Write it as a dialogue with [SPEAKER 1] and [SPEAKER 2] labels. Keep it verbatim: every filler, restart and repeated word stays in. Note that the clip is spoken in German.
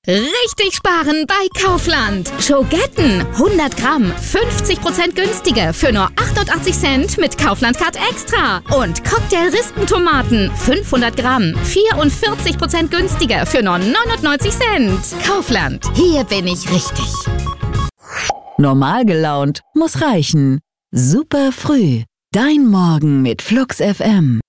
[SPEAKER 1] Richtig sparen bei Kaufland. Schogetten hundert Gramm, fünfzig Prozent günstiger für nur achtundachtzig Cent mit Kaufland Card Extra. Und Cocktail-Rispentomaten fünfhundert Gramm, vierundvierzig Prozent günstiger für nur neunundneunzig Cent. Kaufland, hier bin ich richtig.
[SPEAKER 2] Normal gelaunt muss reichen. Super früh. Dein Morgen mit Flux F M.